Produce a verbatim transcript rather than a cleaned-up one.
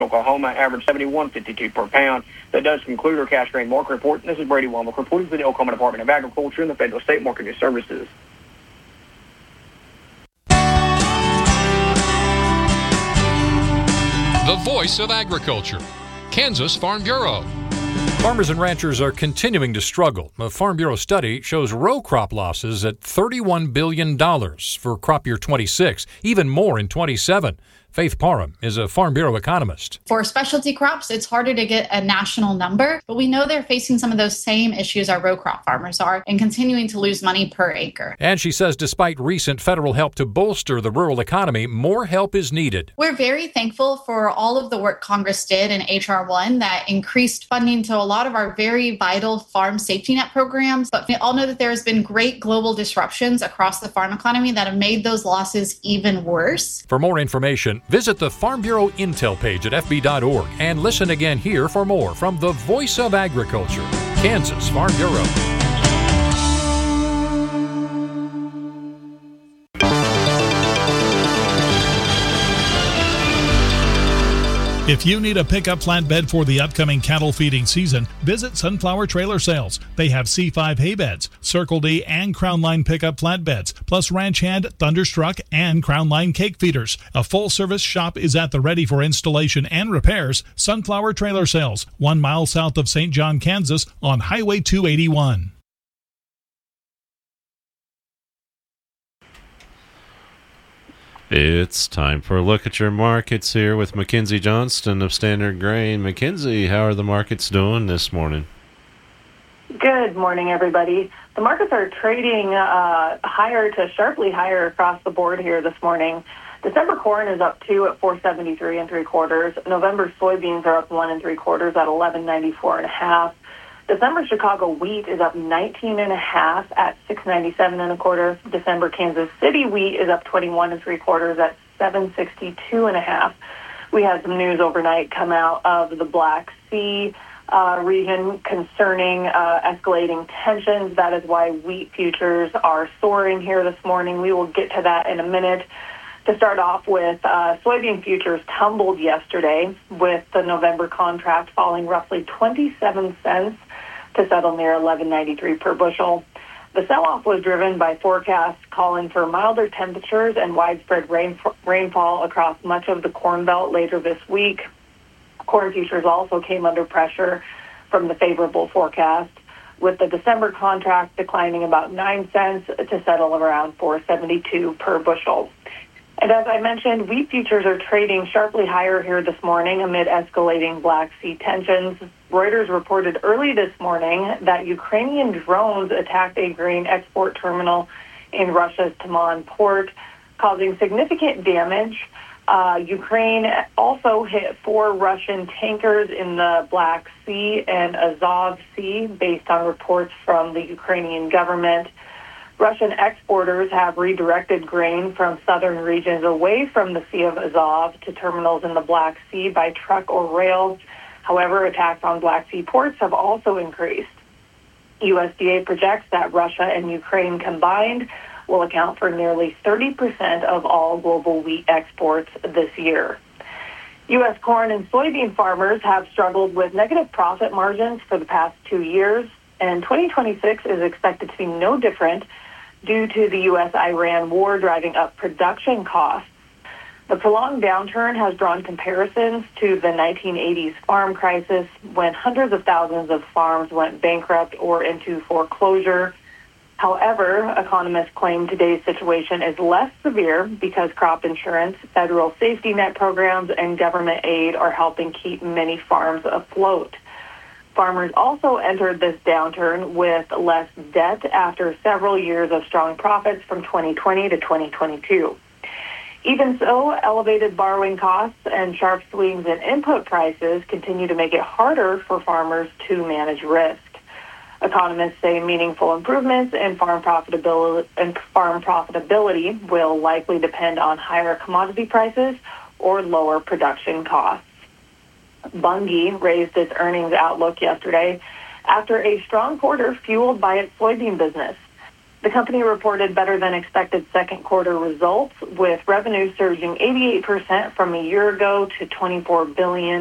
Oklahoma averaged seventy-one fifty-two per pound. That does conclude our cash grain market report. This is Brady Womack reporting for the Oklahoma Department of Agriculture and the Federal State Marketing Services. The voice of agriculture, Kansas Farm Bureau. Farmers and ranchers are continuing to struggle. A Farm Bureau study shows row crop losses at thirty-one billion dollars for crop year twenty-six, even more in twenty-seven. Faith Parham is a Farm Bureau economist. For specialty crops, it's harder to get a national number, but we know they're facing some of those same issues our row crop farmers are and continuing to lose money per acre. And she says despite recent federal help to bolster the rural economy, more help is needed. We're very thankful for all of the work Congress did in H R one that increased funding to a lot of our very vital farm safety net programs, but we all know that there has been great global disruptions across the farm economy that have made those losses even worse. For more information, visit the Farm Bureau Intel page at f b dot org and listen again here for more from the Voice of Agriculture, Kansas Farm Bureau. If you need a pickup flatbed for the upcoming cattle feeding season, visit Sunflower Trailer Sales. They have C five hay beds, Circle D and Crown Line pickup flatbeds, plus Ranch Hand, Thunderstruck, and Crown Line cake feeders. A full-service shop is at the ready for installation and repairs. Sunflower Trailer Sales, one mile south of Saint John, Kansas, on Highway two eighty-one. It's time for a look at your markets here with Mackenzie Johnston of Standard Grain. Mackenzie, how are the markets doing this morning? Good morning, everybody. The markets are trading uh, higher to sharply higher across the board here this morning. December corn is up two at four seventy-three and three quarters. November soybeans are up one and three quarters at eleven ninety-four and a half. December Chicago wheat is up nineteen and a half at six ninety-seven and a quarter. December Kansas City wheat is up twenty-one and three quarters at seven sixty-two and a half. We had some news overnight come out of the Black Sea uh, region concerning uh, escalating tensions. That is why wheat futures are soaring here this morning. We will get to that in a minute. To start off with, uh, soybean futures tumbled yesterday with the November contract falling roughly twenty-seven cents to settle near eleven ninety-three per bushel. The sell-off was driven by forecasts calling for milder temperatures and widespread rain, rainfall across much of the Corn Belt later this week. Corn futures also came under pressure from the favorable forecast, with the December contract declining about nine cents to settle around four seventy-two per bushel. And as I mentioned, wheat futures are trading sharply higher here this morning amid escalating Black Sea tensions. Reuters reported early this morning that Ukrainian drones attacked a grain export terminal in Russia's Taman port, causing significant damage. Uh, Ukraine also hit four Russian tankers in the Black Sea and Azov Sea, based on reports from the Ukrainian government. Russian exporters have redirected grain from southern regions away from the Sea of Azov to terminals in the Black Sea by truck or rail. However, attacks on Black Sea ports have also increased. U S D A projects that Russia and Ukraine combined will account for nearly thirty percent of all global wheat exports this year. U S corn and soybean farmers have struggled with negative profit margins for the past two years, and twenty twenty-six is expected to be no different due to the U S Iran war driving up production costs. The prolonged downturn has drawn comparisons to the nineteen eighties farm crisis, when hundreds of thousands of farms went bankrupt or into foreclosure. However, economists claim today's situation is less severe because crop insurance, federal safety net programs, and government aid are helping keep many farms afloat. Farmers also entered this downturn with less debt after several years of strong profits from twenty twenty to twenty twenty-two. Even so, elevated borrowing costs and sharp swings in input prices continue to make it harder for farmers to manage risk. Economists say meaningful improvements in farm profitability and farm profitability will likely depend on higher commodity prices or lower production costs. Bunge raised its earnings outlook yesterday after a strong quarter fueled by its soybean business. The company reported better than expected second quarter results, with revenue surging eighty-eight percent from a year ago to twenty-four billion dollars.